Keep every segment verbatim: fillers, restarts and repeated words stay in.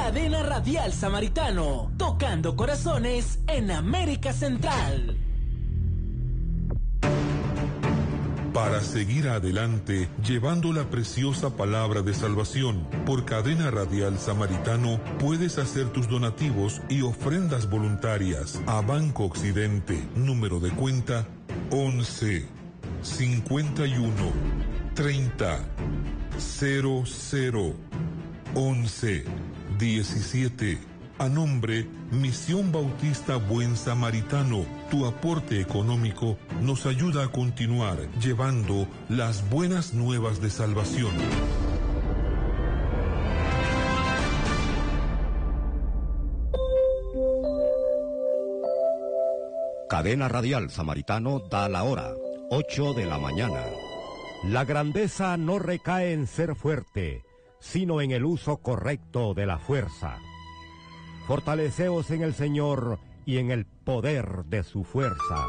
Cadena Radial Samaritano, tocando corazones en América Central. Para seguir adelante, llevando la preciosa palabra de salvación, por Cadena Radial Samaritano, puedes hacer tus donativos y ofrendas voluntarias a Banco Occidente, número de cuenta once, cincuenta y uno, treinta, cero cero, once, diecisiete. A nombre Misión Bautista Buen Samaritano, tu aporte económico nos ayuda a continuar llevando las buenas nuevas de salvación. Cadena Radial Samaritano da la hora, ocho de la mañana. La grandeza no recae en ser fuerte, sino en el uso correcto de la fuerza. Fortaleceos en el Señor y en el poder de su fuerza.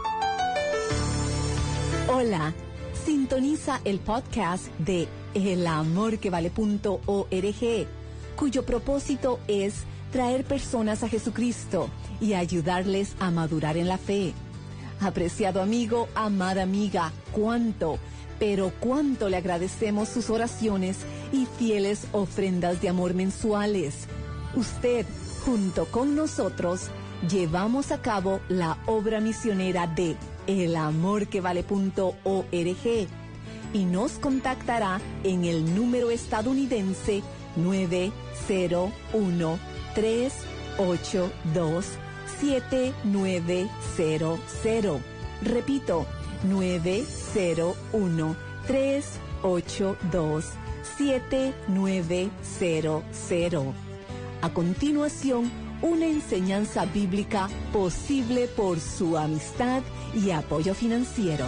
Hola, sintoniza el podcast de el amor que vale punto org, cuyo propósito es traer personas a Jesucristo y ayudarles a madurar en la fe. Apreciado amigo, amada amiga, cuánto, pero cuánto le agradecemos sus oraciones y fieles ofrendas de amor mensuales. Usted, junto con nosotros, llevamos a cabo la obra misionera de el amor que vale punto org y nos contactará en el número estadounidense nueve cero uno, tres ocho dos, siete nueve cero cero. Repito, nueve cero uno, tres ocho dos, siete nueve cero cero. A continuación, una enseñanza bíblica posible por su amistad y apoyo financiero.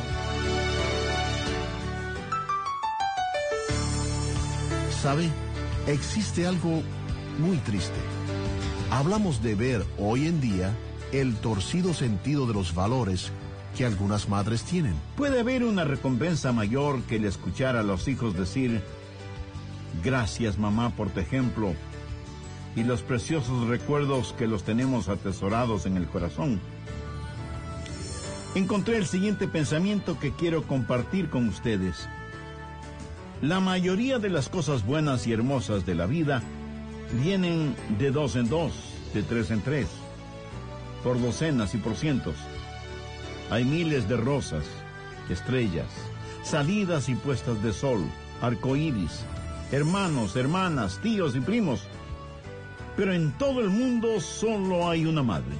¿Sabe? Existe algo muy triste. Hablamos de ver hoy en día el torcido sentido de los valores que algunas madres tienen. Puede haber una recompensa mayor que el escuchar a los hijos decir: gracias, mamá, por tu ejemplo, y los preciosos recuerdos que los tenemos atesorados en el corazón. Encontré el siguiente pensamiento que quiero compartir con ustedes. La mayoría de las cosas buenas y hermosas de la vida vienen de dos en dos, de tres en tres, por docenas y por cientos. Hay miles de rosas, estrellas, salidas y puestas de sol, arcoíris, hermanos, hermanas, tíos y primos. Pero en todo el mundo solo hay una madre.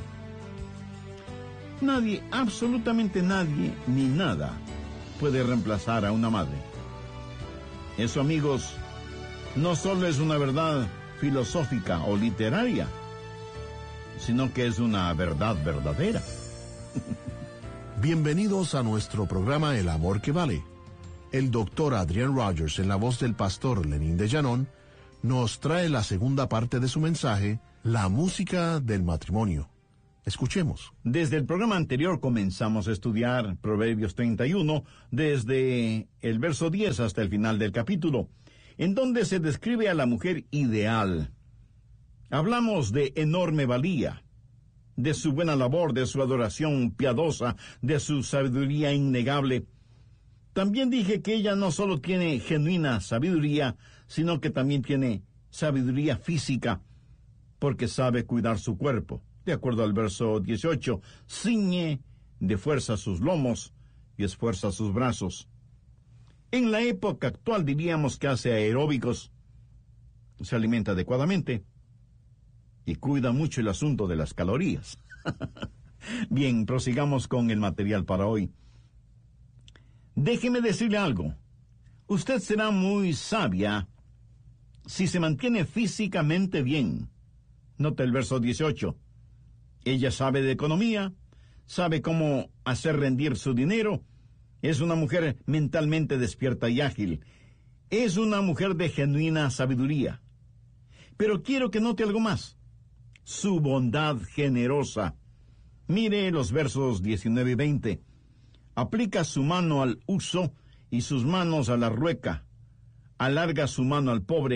Nadie, absolutamente nadie, ni nada, puede reemplazar a una madre. Eso, amigos, no solo es una verdad filosófica o literaria, sino que es una verdad verdadera. Bienvenidos a nuestro programa El Amor que Vale. El doctor Adrian Rogers, en la voz del pastor Lenín de Llanón, nos trae la segunda parte de su mensaje, la música del matrimonio. Escuchemos. Desde el programa anterior comenzamos a estudiar Proverbios treinta y uno, desde el verso diez hasta el final del capítulo, en donde se describe a la mujer ideal. Hablamos de enorme valía, de su buena labor, de su adoración piadosa, de su sabiduría innegable. También dije que ella no solo tiene genuina sabiduría, sino que también tiene sabiduría física, porque sabe cuidar su cuerpo. De acuerdo al verso dieciocho, ciñe de fuerza sus lomos y esfuerza sus brazos. En la época actual diríamos que hace aeróbicos, se alimenta adecuadamente y cuida mucho el asunto de las calorías. Bien, prosigamos con el material para hoy. Déjeme decirle algo. Usted será muy sabia si se mantiene físicamente bien. Nota el verso dieciocho. Ella sabe de economía, sabe cómo hacer rendir su dinero, es una mujer mentalmente despierta y ágil, es una mujer de genuina sabiduría. Pero quiero que note algo más. Su bondad generosa. Mire los versos diecinueve y veinte. Aplica su mano al uso y sus manos a la rueca. Alarga su mano al pobre y es fuerza a sus brazos. Ella sabe de economía, sabe cómo hacer rendir su dinero, es una mujer mentalmente despierta y ágil, es una mujer de genuina sabiduría. Pero quiero que note algo más. Su bondad generosa. Mire los versos diecinueve y veinte. Aplica su mano al pobre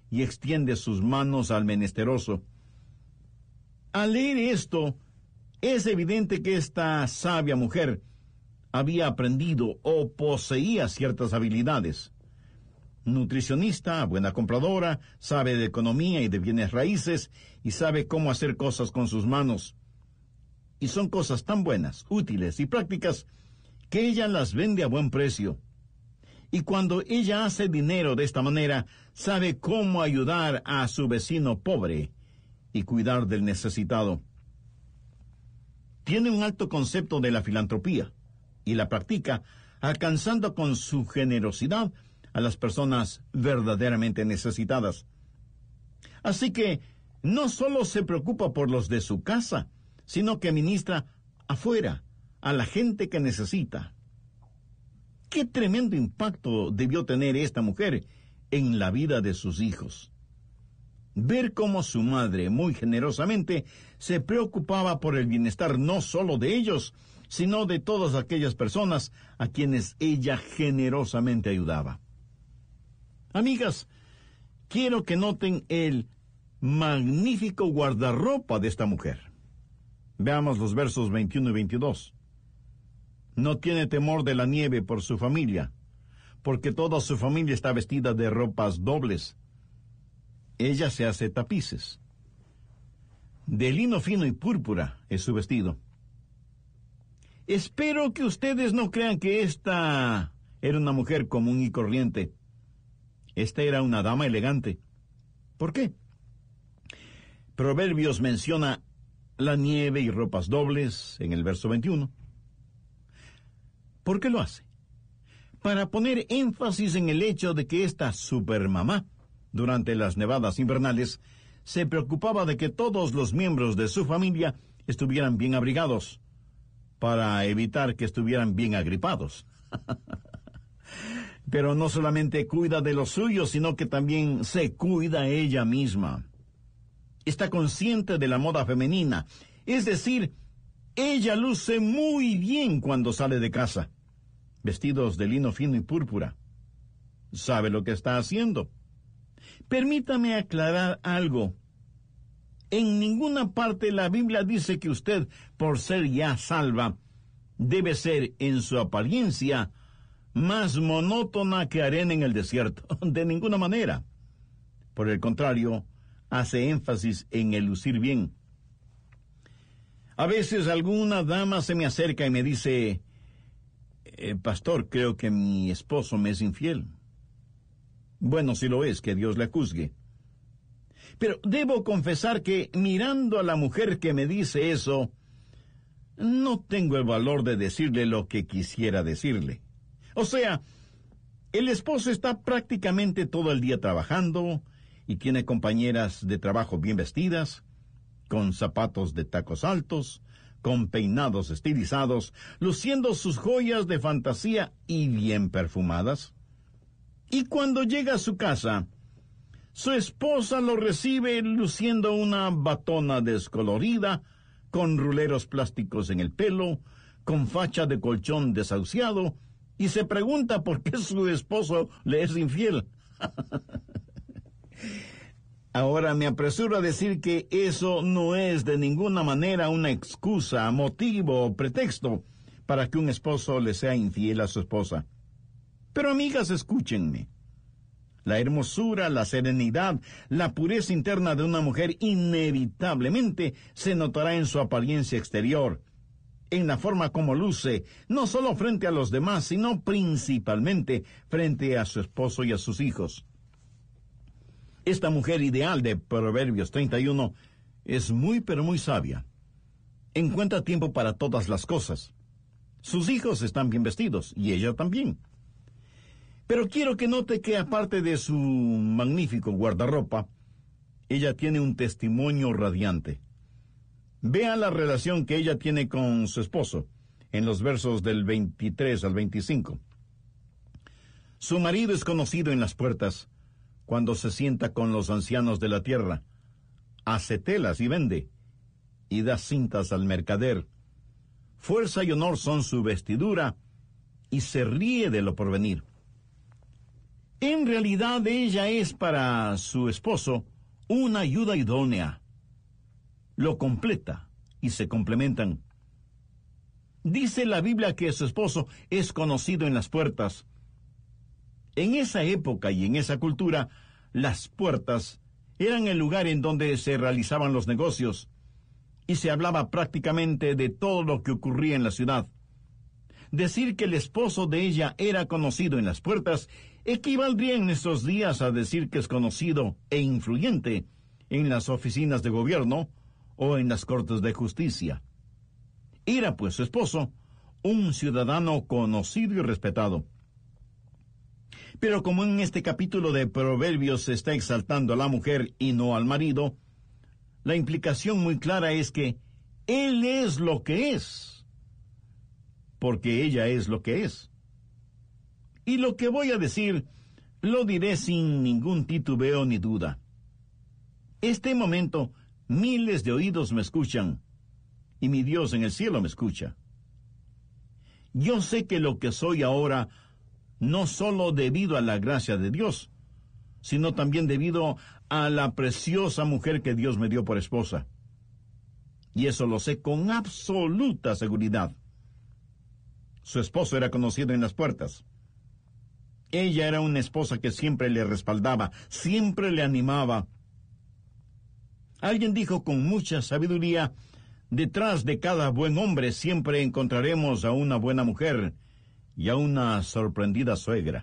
y extiende sus manos al menesteroso. Al leer esto, es evidente que esta sabia mujer había aprendido o poseía ciertas habilidades. Nutricionista, buena compradora, sabe de economía y de bienes raíces y sabe cómo hacer cosas con sus manos. Y son cosas tan buenas, útiles y prácticas que ella las vende a buen precio. Y cuando ella hace dinero de esta manera, sabe cómo ayudar a su vecino pobre y cuidar del necesitado. Tiene un alto concepto de la filantropía y la practica, alcanzando con su generosidad a las personas verdaderamente necesitadas. Así que no solo se preocupa por los de su casa, sino que ministra afuera a la gente que necesita. ¡Qué tremendo impacto debió tener esta mujer en la vida de sus hijos! Ver cómo su madre, muy generosamente, se preocupaba por el bienestar no solo de ellos, sino de todas aquellas personas a quienes ella generosamente ayudaba. Amigas, quiero que noten el magnífico guardarropa de esta mujer. Veamos los versos veintiuno y veintidós. No tiene temor de la nieve por su familia, porque toda su familia está vestida de ropas dobles. Ella se hace tapices. De lino fino y púrpura es su vestido. Espero que ustedes no crean que esta era una mujer común y corriente. Esta era una dama elegante. ¿Por qué? Proverbios menciona la nieve y ropas dobles en el verso veintiuno. ¿Por qué lo hace? Para poner énfasis en el hecho de que esta supermamá, durante las nevadas invernales, se preocupaba de que todos los miembros de su familia estuvieran bien abrigados, para evitar que estuvieran bien agripados. Pero no solamente cuida de los suyos, sino que también se cuida ella misma. Está consciente de la moda femenina, es decir, ella luce muy bien cuando sale de casa, vestidos de lino fino y púrpura. ¿Sabe lo que está haciendo? Permítame aclarar algo. En ninguna parte la Biblia dice que usted, por ser ya salva, debe ser en su apariencia más monótona que arena en el desierto. De ninguna manera. Por el contrario, hace énfasis en el lucir bien. A veces alguna dama se me acerca y me dice, eh, pastor, creo que mi esposo me es infiel. Bueno, si lo es, que Dios le juzgue. Pero debo confesar que, mirando a la mujer que me dice eso, no tengo el valor de decirle lo que quisiera decirle. O sea, el esposo está prácticamente todo el día trabajando y tiene compañeras de trabajo bien vestidas, con zapatos de tacos altos, con peinados estilizados, luciendo sus joyas de fantasía y bien perfumadas. Y cuando llega a su casa, su esposa lo recibe luciendo una batona descolorida, con ruleros plásticos en el pelo, con facha de colchón desahuciado, y se pregunta por qué su esposo le es infiel. Ahora me apresuro a decir que eso no es de ninguna manera una excusa, motivo o pretexto para que un esposo le sea infiel a su esposa. Pero amigas, escúchenme. La hermosura, la serenidad, la pureza interna de una mujer inevitablemente se notará en su apariencia exterior, en la forma como luce, no solo frente a los demás, sino principalmente frente a su esposo y a sus hijos. Esta mujer ideal de Proverbios treinta y uno es muy pero muy sabia. Encuentra tiempo para todas las cosas. Sus hijos están bien vestidos, y ella también. Pero quiero que note que aparte de su magnífico guardarropa, ella tiene un testimonio radiante. Vea la relación que ella tiene con su esposo, en los versos del veintitrés al veinticinco. Su marido es conocido en las puertas, cuando se sienta con los ancianos de la tierra, hace telas y vende, y da cintas al mercader. Fuerza y honor son su vestidura, y se ríe de lo porvenir. En realidad ella es para su esposo una ayuda idónea. Lo completa y se complementan. Dice la Biblia que su esposo es conocido en las puertas. En esa época y en esa cultura, las puertas eran el lugar en donde se realizaban los negocios y se hablaba prácticamente de todo lo que ocurría en la ciudad. Decir que el esposo de ella era conocido en las puertas equivaldría en estos días a decir que es conocido e influyente en las oficinas de gobierno o en las cortes de justicia. Era pues su esposo un ciudadano conocido y respetado. Pero como en este capítulo de Proverbios se está exaltando a la mujer y no al marido, la implicación muy clara es que él es lo que es, porque ella es lo que es. Y lo que voy a decir, lo diré sin ningún titubeo ni duda. Este momento, miles de oídos me escuchan, y mi Dios en el cielo me escucha. Yo sé que lo que soy ahora, no solo debido a la gracia de Dios, sino también debido a la preciosa mujer que Dios me dio por esposa. Y eso lo sé con absoluta seguridad. Su esposo era conocido en las puertas. Ella era una esposa que siempre le respaldaba, siempre le animaba. Alguien dijo con mucha sabiduría, detrás de cada buen hombre siempre encontraremos a una buena mujer y a una sorprendida suegra.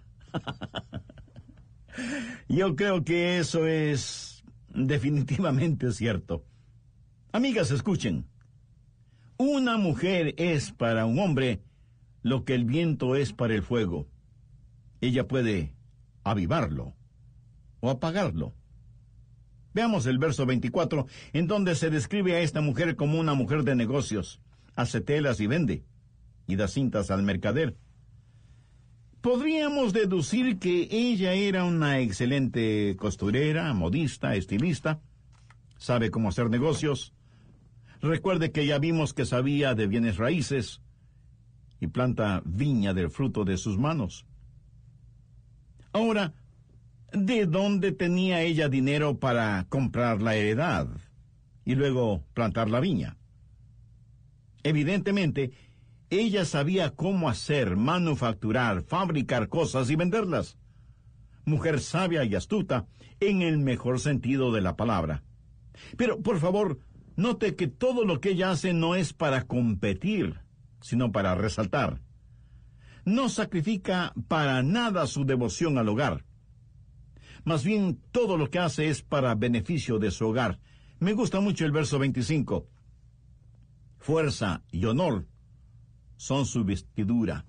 Yo creo que eso es definitivamente cierto. Amigas, escuchen. Una mujer es para un hombre lo que el viento es para el fuego. Ella puede avivarlo o apagarlo. Veamos el verso veinticuatro, en donde se describe a esta mujer como una mujer de negocios. Hace telas y vende, y da cintas al mercader. Podríamos deducir que ella era una excelente costurera, modista, estilista. Sabe cómo hacer negocios. Recuerde que ya vimos que sabía de bienes raíces y planta viña del fruto de sus manos. Ahora, ¿de dónde tenía ella dinero para comprar la heredad y luego plantar la viña? Evidentemente, ella sabía cómo hacer, manufacturar, fabricar cosas y venderlas. Mujer sabia y astuta en el mejor sentido de la palabra. Pero, por favor, note que todo lo que ella hace no es para competir, sino para resaltar. No sacrifica para nada su devoción al hogar. Más bien, todo lo que hace es para beneficio de su hogar. Me gusta mucho el verso veinticinco. Fuerza y honor son su vestidura.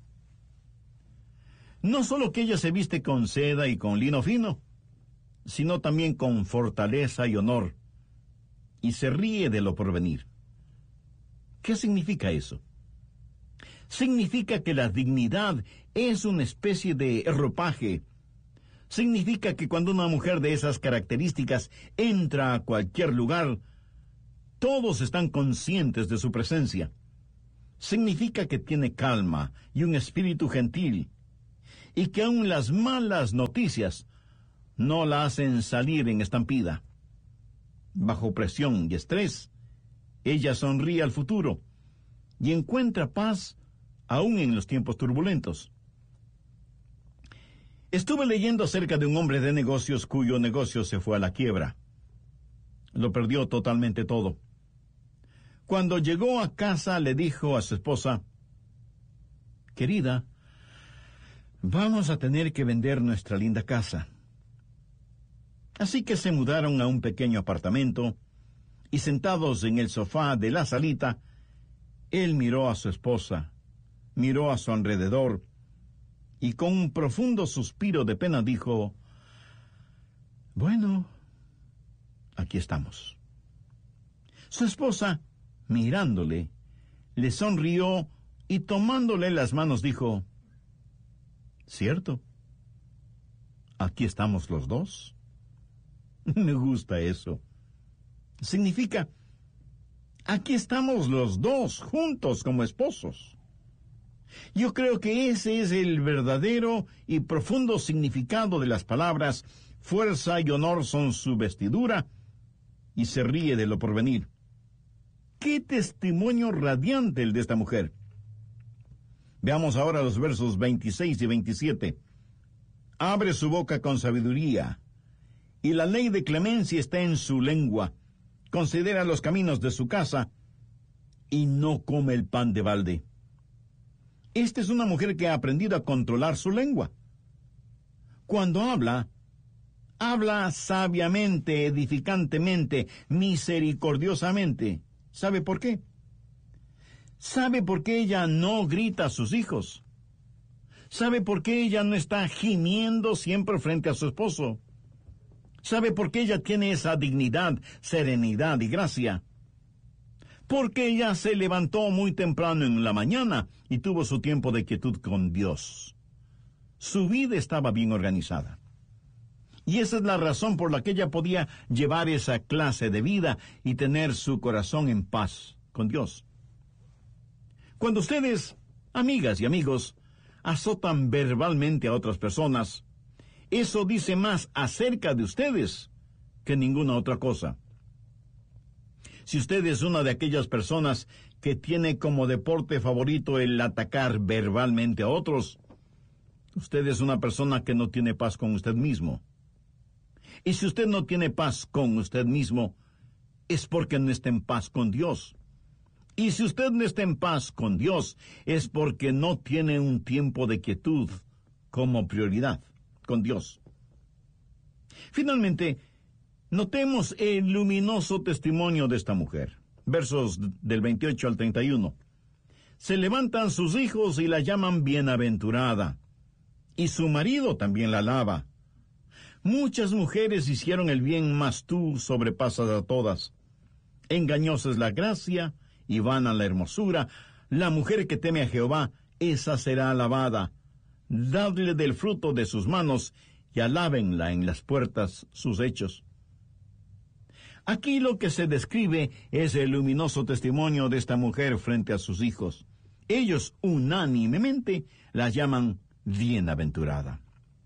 No solo que ella se viste con seda y con lino fino, sino también con fortaleza y honor, y se ríe de lo porvenir. ¿Qué significa eso? Significa que la dignidad es una especie de ropaje. Significa que cuando una mujer de esas características entra a cualquier lugar, todos están conscientes de su presencia. Significa que tiene calma y un espíritu gentil, y que aun las malas noticias no la hacen salir en estampida. Bajo presión y estrés, ella sonríe al futuro y encuentra paz aún en los tiempos turbulentos. Estuve leyendo acerca de un hombre de negocios cuyo negocio se fue a la quiebra. Lo perdió totalmente todo. Cuando llegó a casa le dijo a su esposa, querida, vamos a tener que vender nuestra linda casa. Así que se mudaron a un pequeño apartamento y sentados en el sofá de la salita, él miró a su esposa, miró a su alrededor y con un profundo suspiro de pena dijo, bueno, aquí estamos. Su esposa, mirándole, le sonrió y tomándole las manos dijo, ¿cierto? ¿Aquí estamos los dos? Me gusta eso. Significa, aquí estamos los dos juntos como esposos. Yo creo que ese es el verdadero y profundo significado de las palabras fuerza y honor son su vestidura, y se ríe de lo porvenir. ¡Qué testimonio radiante el de esta mujer! Veamos ahora los versos veintiséis y veintisiete. Abre su boca con sabiduría, y la ley de clemencia está en su lengua. Considera los caminos de su casa, y no come el pan de balde. Esta es una mujer que ha aprendido a controlar su lengua. Cuando habla, habla sabiamente, edificantemente, misericordiosamente. ¿Sabe por qué? ¿Sabe por qué ella no grita a sus hijos? ¿Sabe por qué ella no está gimiendo siempre frente a su esposo? ¿Sabe por qué ella tiene esa dignidad, serenidad y gracia? Porque ella se levantó muy temprano en la mañana y tuvo su tiempo de quietud con Dios. Su vida estaba bien organizada. Y esa es la razón por la que ella podía llevar esa clase de vida y tener su corazón en paz con Dios. Cuando ustedes, amigas y amigos, azotan verbalmente a otras personas, eso dice más acerca de ustedes que ninguna otra cosa. Si usted es una de aquellas personas que tiene como deporte favorito el atacar verbalmente a otros, usted es una persona que no tiene paz con usted mismo. Y si usted no tiene paz con usted mismo, es porque no está en paz con Dios. Y si usted no está en paz con Dios, es porque no tiene un tiempo de quietud como prioridad con Dios. Finalmente, notemos el luminoso testimonio de esta mujer. Versos del veintiocho al treinta y uno. Se levantan sus hijos y la llaman bienaventurada, y su marido también la alaba. Muchas mujeres hicieron el bien, mas tú sobrepasas a todas. Engañosa es la gracia y vana la hermosura. La mujer que teme a Jehová, esa será alabada. Dadle del fruto de sus manos y alábenla en las puertas sus hechos. Aquí lo que se describe es el luminoso testimonio de esta mujer frente a sus hijos. Ellos unánimemente la llaman bienaventurada.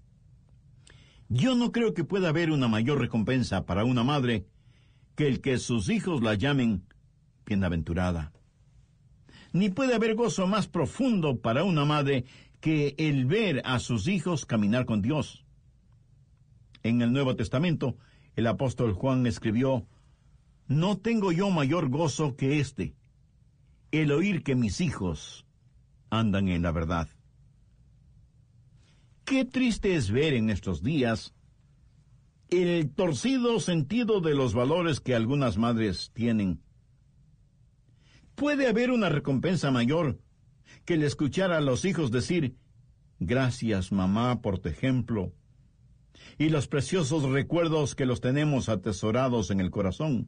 Yo no creo que pueda haber una mayor recompensa para una madre que el que sus hijos la llamen bienaventurada. Ni puede haber gozo más profundo para una madre que el ver a sus hijos caminar con Dios. En el Nuevo Testamento, el apóstol Juan escribió: No tengo yo mayor gozo que este, el oír que mis hijos andan en la verdad. Qué triste es ver en estos días el torcido sentido de los valores que algunas madres tienen. ¿Puede haber una recompensa mayor que el escuchar a los hijos decir: gracias, mamá, por tu ejemplo, y los preciosos recuerdos que los tenemos atesorados en el corazón?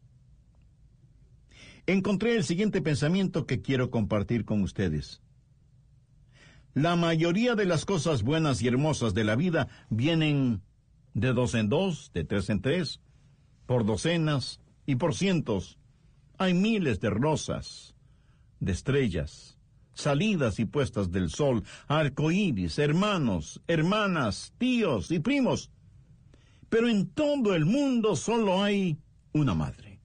Encontré el siguiente pensamiento que quiero compartir con ustedes. La mayoría de las cosas buenas y hermosas de la vida vienen de dos en dos, de tres en tres, por docenas y por cientos. Hay miles de rosas, de estrellas, salidas y puestas del sol, arcoíris, hermanos, hermanas, tíos y primos. Pero en todo el mundo solo hay una madre.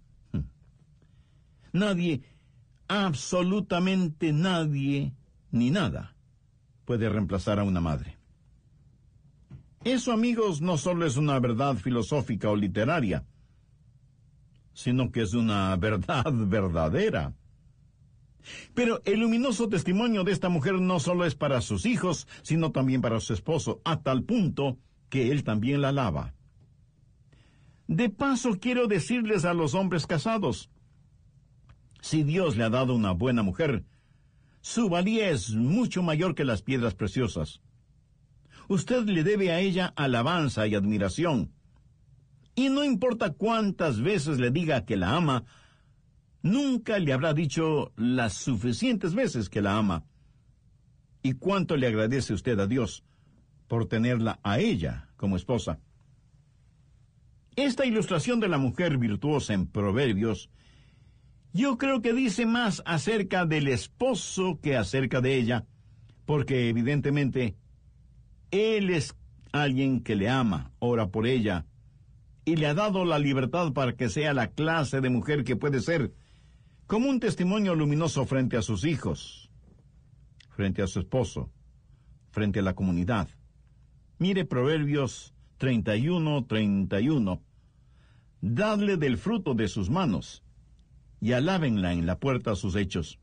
Nadie, absolutamente nadie, ni nada, puede reemplazar a una madre. Eso, amigos, no solo es una verdad filosófica o literaria, sino que es una verdad verdadera. Pero el luminoso testimonio de esta mujer no solo es para sus hijos, sino también para su esposo, a tal punto que él también la alaba. De paso, quiero decirles a los hombres casados, si Dios le ha dado una buena mujer, su valía es mucho mayor que las piedras preciosas. Usted le debe a ella alabanza y admiración. Y no importa cuántas veces le diga que la ama, nunca le habrá dicho las suficientes veces que la ama. ¿Y cuánto le agradece usted a Dios por tenerla a ella como esposa? Esta ilustración de la mujer virtuosa en Proverbios Yo creo que dice más acerca del esposo que acerca de ella, porque evidentemente él es alguien que le ama, ora por ella, y le ha dado la libertad para que sea la clase de mujer que puede ser, como un testimonio luminoso frente a sus hijos, frente a su esposo, frente a la comunidad. Mire Proverbios treinta y uno, treinta y uno. Dadle del fruto de sus manos, y alábenla en la puerta sus hechos.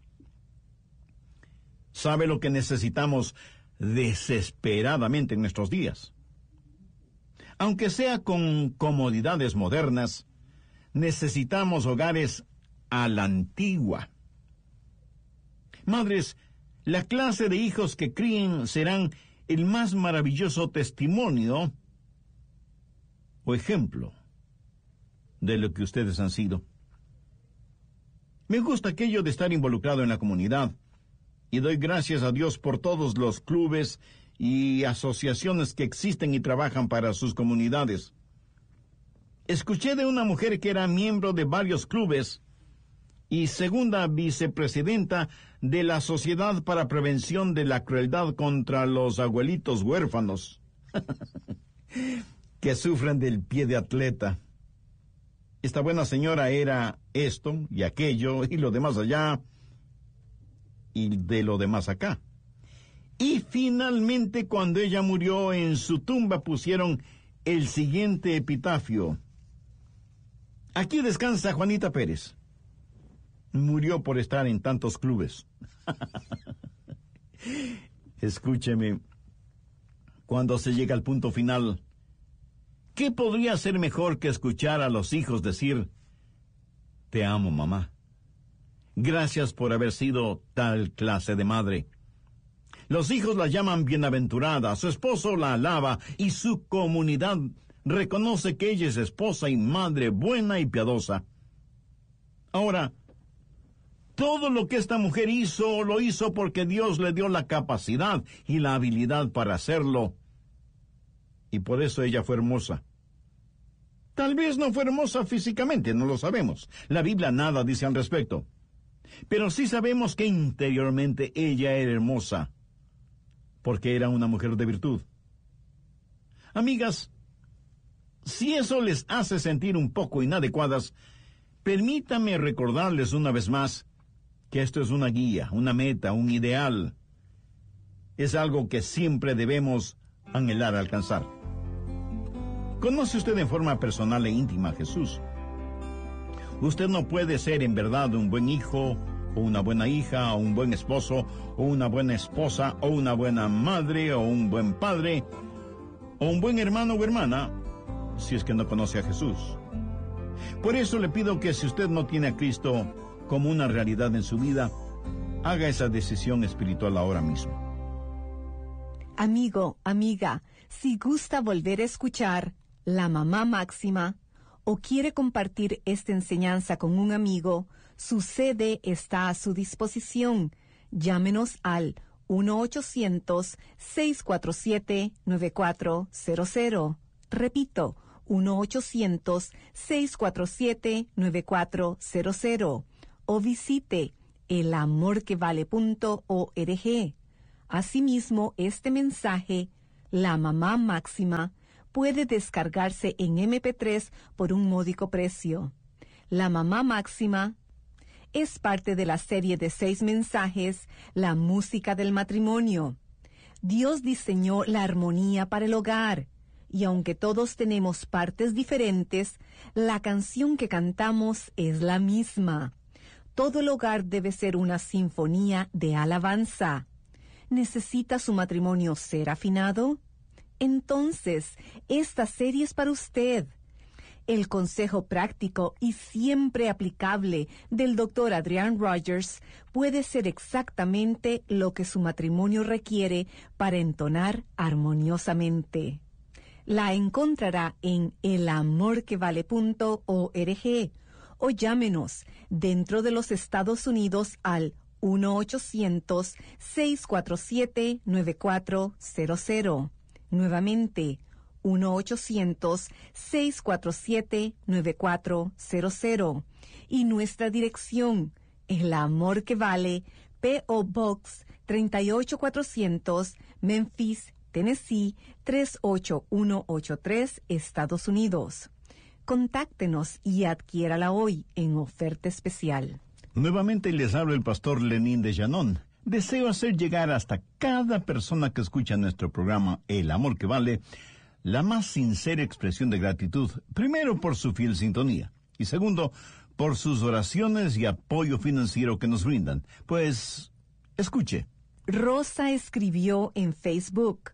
¿Sabe lo que necesitamos desesperadamente en nuestros días? Aunque sea con comodidades modernas, necesitamos hogares a la antigua. Madres, la clase de hijos que críen serán el más maravilloso testimonio o ejemplo de lo que ustedes han sido. Me gusta aquello de estar involucrado en la comunidad, y doy gracias a Dios por todos los clubes y asociaciones que existen y trabajan para sus comunidades. Escuché de una mujer que era miembro de varios clubes y segunda vicepresidenta de la Sociedad para Prevención de la Crueldad contra los Abuelitos Huérfanos, que sufren del pie de atleta. Esta buena señora era esto y aquello y lo demás allá y de lo demás acá. Y finalmente, cuando ella murió, en su tumba pusieron el siguiente epitafio: aquí descansa Juanita Pérez. Murió por estar en tantos clubes. Escúcheme, cuando se llega al punto final, ¿qué podría ser mejor que escuchar a los hijos decir: te amo, mamá? Gracias por haber sido tal clase de madre. Los hijos la llaman bienaventurada, su esposo la alaba y su comunidad reconoce que ella es esposa y madre buena y piadosa. Ahora, todo lo que esta mujer hizo, lo hizo porque Dios le dio la capacidad y la habilidad para hacerlo. Y por eso ella fue hermosa. Tal vez no fue hermosa físicamente, no lo sabemos. La Biblia nada dice al respecto. Pero sí sabemos que interiormente ella era hermosa, porque era una mujer de virtud. Amigas, si eso les hace sentir un poco inadecuadas, permítame recordarles una vez más que esto es una guía, una meta, un ideal. Es algo que siempre debemos anhelar alcanzar. ¿Conoce usted en forma personal e íntima a Jesús? Usted no puede ser en verdad un buen hijo, o una buena hija, o un buen esposo, o una buena esposa, o una buena madre, o un buen padre, o un buen hermano o hermana, si es que no conoce a Jesús. Por eso le pido que si usted no tiene a Cristo como una realidad en su vida, haga esa decisión espiritual ahora mismo. Amigo, amiga, si gusta volver a escuchar La Mamá Máxima o quiere compartir esta enseñanza con un amigo, su C D está a su disposición. Llámenos al uno ochocientos, seis cuatro siete, nueve cuatro cero cero. Repito, uno ochocientos, seis cuatro siete, nueve cuatro cero cero. O visite el amor que vale punto org. Asimismo, este mensaje, La Mamá Máxima, puede descargarse en eme pe tres por un módico precio. La Mamá Máxima es parte de la serie de seis mensajes, La Música del Matrimonio. Dios diseñó la armonía para el hogar, y aunque todos tenemos partes diferentes, la canción que cantamos es la misma. Todo el hogar debe ser una sinfonía de alabanza. ¿Necesita su matrimonio ser afinado? Entonces, esta serie es para usted. El consejo práctico y siempre aplicable del doctor Adrian Rogers puede ser exactamente lo que su matrimonio requiere para entonar armoniosamente. La encontrará en el amor que vale punto org o llámenos dentro de los Estados Unidos al uno ochocientos, seis cuatro siete, nueve cuatro cero cero. Nuevamente, uno ochocientos, seis cuatro siete, nueve cuatro cero cero. Y nuestra dirección, El Amor que Vale, P O Box treinta y ocho cuatrocientos, Memphis, Tennessee tres ocho uno ocho tres, Estados Unidos. Contáctenos y adquiérala hoy en oferta especial. Nuevamente les habla el pastor Lenín de Llanón. Deseo hacer llegar hasta cada persona que escucha nuestro programa El Amor que Vale la más sincera expresión de gratitud, primero por su fiel sintonía y segundo por sus oraciones y apoyo financiero que nos brindan. Pues, escuche. Rosa escribió en Facebook: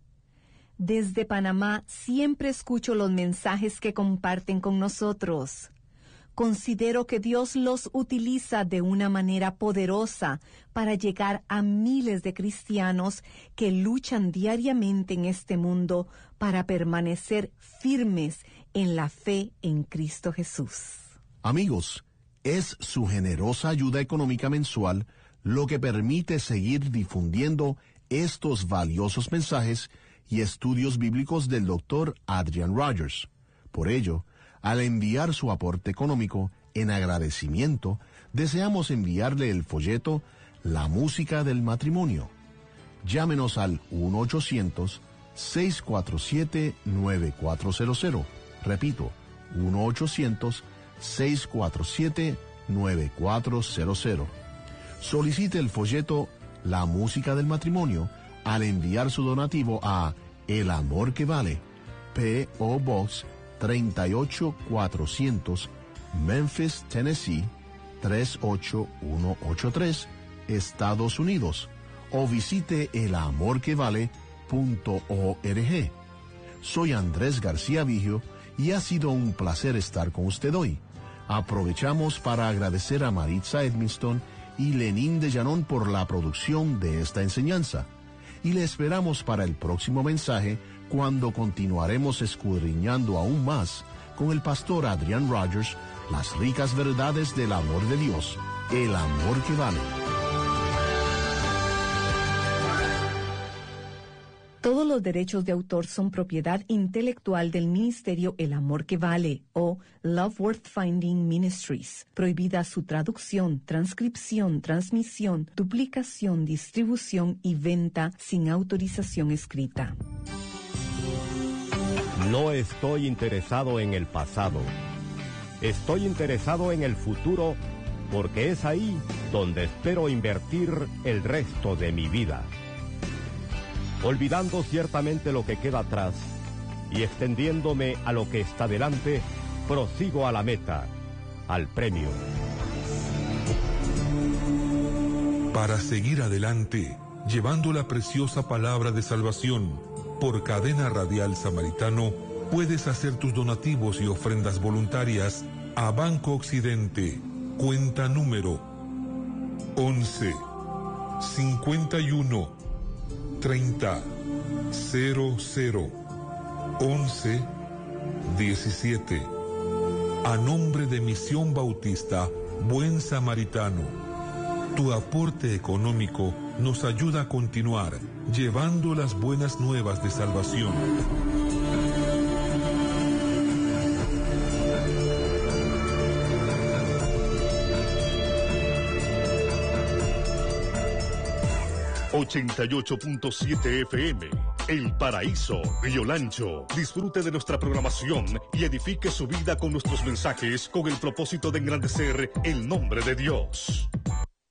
desde Panamá siempre escucho los mensajes que comparten con nosotros. Considero que Dios los utiliza de una manera poderosa para llegar a miles de cristianos que luchan diariamente en este mundo para permanecer firmes en la fe en Cristo Jesús. Amigos, es su generosa ayuda económica mensual lo que permite seguir difundiendo estos valiosos mensajes y estudios bíblicos del doctor Adrian Rogers. Por ello, al enviar su aporte económico, en agradecimiento, deseamos enviarle el folleto La Música del Matrimonio. Llámenos al uno ochocientos, seis cuatro siete, nueve cuatro cero cero. Repito, uno ochocientos, seis cuatro siete, nueve cuatro cero cero. Solicite el folleto La Música del Matrimonio al enviar su donativo a El Amor que Vale, P O Box treinta y ocho cuatrocientos, Memphis, Tennessee tres ocho uno ocho tres, Estados Unidos, o visite el amor que vale punto org. Soy Andrés García Vigio y ha sido un placer estar con usted hoy. Aprovechamos para agradecer a Maritza Edmiston y Lenín de Llanón por la producción de esta enseñanza. Y le esperamos para el próximo mensaje, cuando continuaremos escudriñando aún más con el pastor Adrian Rogers las ricas verdades del amor de Dios, el amor que vale. Todos los derechos de autor son propiedad intelectual del Ministerio El Amor que Vale o Love Worth Finding Ministries. Prohibida su traducción, transcripción, transmisión, duplicación, distribución y venta sin autorización escrita. No estoy interesado en el pasado. Estoy interesado en el futuro porque es ahí donde espero invertir el resto de mi vida. Olvidando ciertamente lo que queda atrás y extendiéndome a lo que está delante, prosigo a la meta, al premio. Para seguir adelante, llevando la preciosa palabra de salvación, por Cadena Radial Samaritano, puedes hacer tus donativos y ofrendas voluntarias a Banco Occidente, cuenta número once, cincuenta y uno, treinta, cero cero, once, diecisiete. A nombre de Misión Bautista Buen Samaritano, tu aporte económico nos ayuda a continuar llevando las buenas nuevas de salvación. ochenta y ocho punto siete F M, El Paraíso, Río Lancho. Disfrute de nuestra programación y edifique su vida con nuestros mensajes con el propósito de engrandecer el nombre de Dios.